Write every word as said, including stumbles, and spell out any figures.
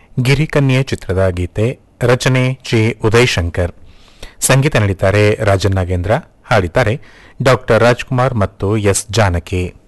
ಗಿರಿಕನ್ಯೆ ಚಿತ್ರದ ಗೀತೆ. ರಚನೆ ಜೆ ಉದಯಶಂಕರ್. ಸಂಗೀತ ನೀಡಿದ್ದಾರೆ ರಾಜನ್ ನಾಗೇಂದ್ರ. ಹಾಡಿದ್ದಾರೆ ಡಾಕ್ಟರ್ ರಾಜ್ಕುಮಾರ್ ಮತ್ತು ಎಸ್ ಜಾನಕಿ.